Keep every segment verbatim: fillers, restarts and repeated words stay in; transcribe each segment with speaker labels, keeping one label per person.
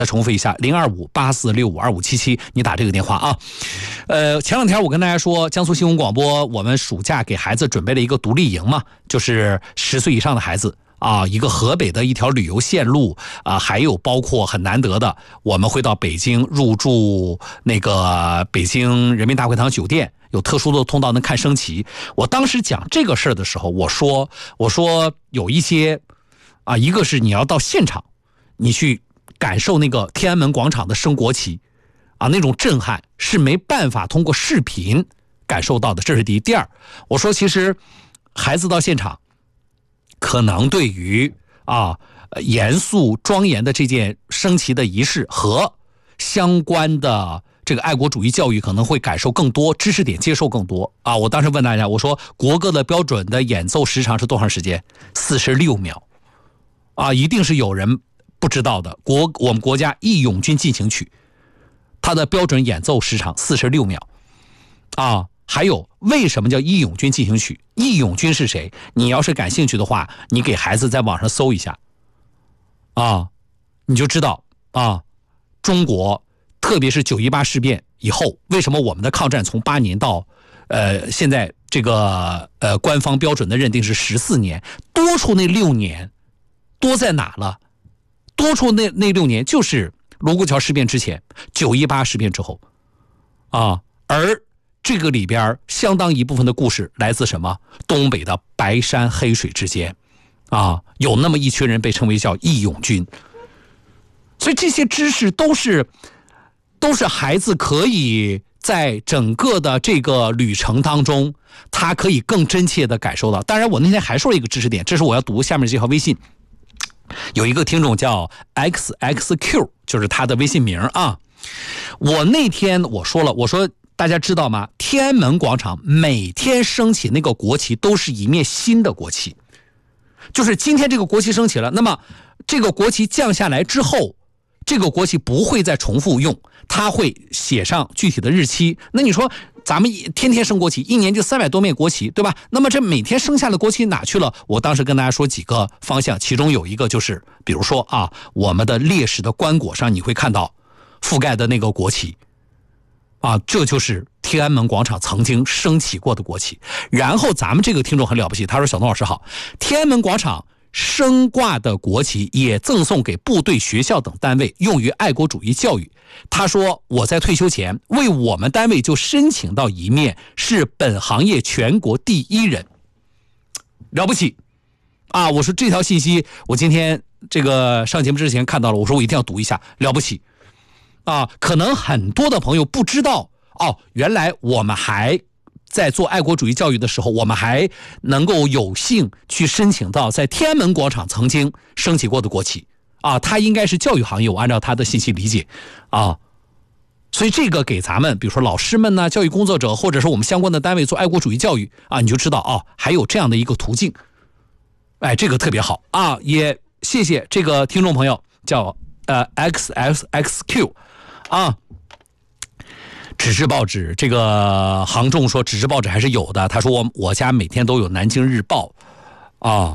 Speaker 1: 再重复一下，零二五八四六五二五七七，你打这个电话啊。呃，前两天我跟大家说，江苏新闻广播我们暑假给孩子准备了一个独立营嘛，就是十岁以上的孩子啊，一个河北的一条旅游线路啊，还有包括很难得的，我们会到北京入住那个北京人民大会堂酒店，有特殊的通道能看升旗。我当时讲这个事儿的时候，我说我说有一些啊，一个是你要到现场，你去感受那个天安门广场的升国旗啊，那种震撼是没办法通过视频感受到的，这是第一。第二，我说其实孩子到现场可能对于啊严肃庄严的这件升旗的仪式和相关的这个爱国主义教育可能会感受更多，知识点接受更多啊。我当时问大家，我说国歌的标准的演奏时长是多长时间？四十六秒啊，一定是有人不知道的。国我们国家义勇军进行曲，它的标准演奏时长四十六秒啊。还有为什么叫义勇军进行曲？义勇军是谁？你要是感兴趣的话，你给孩子在网上搜一下啊，你就知道啊，中国特别是九一八事变以后，为什么我们的抗战从八年到呃现在这个呃官方标准的认定是十四年，多出那六年多在哪了？多出那那六年就是卢沟桥事变之前，九一八事变之后啊，而这个里边相当一部分的故事来自什么？东北的白山黑水之间啊，有那么一群人被称为叫义勇军。所以这些知识都是都是孩子可以在整个的这个旅程当中，他可以更真切的感受到。当然我那天还说了一个知识点，这是我要读下面这条微信，有一个听众叫 X X Q， 就是他的微信名啊。我那天我说了，我说大家知道吗？天安门广场每天升起那个国旗都是一面新的国旗，就是今天这个国旗升起了，那么这个国旗降下来之后，这个国旗不会再重复用，它会写上具体的日期。那你说咱们天天升国旗，一年就三百多面国旗，对吧？那么这每天升下的国旗哪去了？我当时跟大家说几个方向，其中有一个就是比如说啊，我们的烈士的棺椁上你会看到覆盖的那个国旗啊，这就是天安门广场曾经升起过的国旗。然后咱们这个听众很了不起，他说小东老师好，天安门广场升挂的国旗也赠送给部队、学校等单位，用于爱国主义教育。他说我在退休前为我们单位就申请到一面，是本行业全国第一人，了不起啊！我说这条信息我今天这个上节目之前看到了，我说我一定要读一下，了不起啊！可能很多的朋友不知道哦，原来我们还在做爱国主义教育的时候，我们还能够有幸去申请到在天安门广场曾经升起过的国旗啊，它应该是教育行业，我按照他的信息理解啊，所以这个给咱们比如说老师们呢、教育工作者，或者是我们相关的单位做爱国主义教育啊，你就知道哦，还有这样的一个途径，哎，这个特别好啊，也谢谢这个听众朋友叫呃 X X X Q 啊。纸质报纸，这个杭众说纸质报纸还是有的。他说我我家每天都有南京日报啊，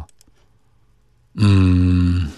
Speaker 1: 嗯，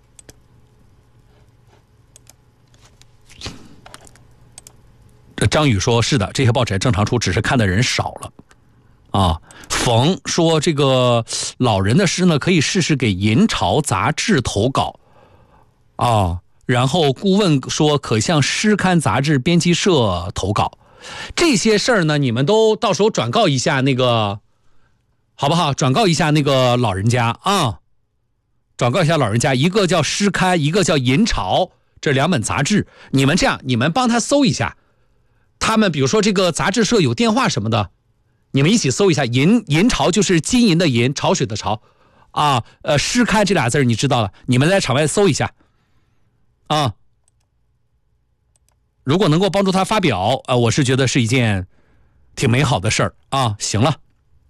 Speaker 1: 这张宇说是的，这些报纸还正常出，只是看的人少了啊。冯说这个老人的诗呢，可以试试给《银潮》杂志投稿啊。然后顾问说可向诗刊杂志编辑社投稿，这些事儿呢你们都到时候转告一下那个好不好？转告一下那个老人家啊，转告一下老人家，一个叫诗刊，一个叫银潮，这两本杂志，你们这样你们帮他搜一下，他们比如说这个杂志社有电话什么的，你们一起搜一下。银银潮就是金银的银，潮水的潮啊，呃诗刊这俩字你知道了，你们在场外搜一下啊，如果能够帮助他发表，呃，我是觉得是一件挺美好的事儿啊。行了，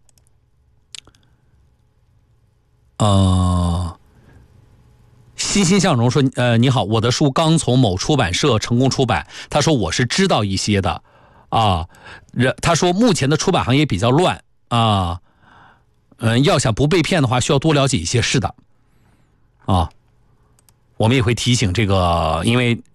Speaker 1: 呃，欣欣向荣说，呃，你好，我的书刚从某出版社成功出版，他说我是知道一些的啊，他说目前的出版行业比较乱啊，嗯、呃，要想不被骗的话，需要多了解一些，是的，啊。我们也会提醒这个，因为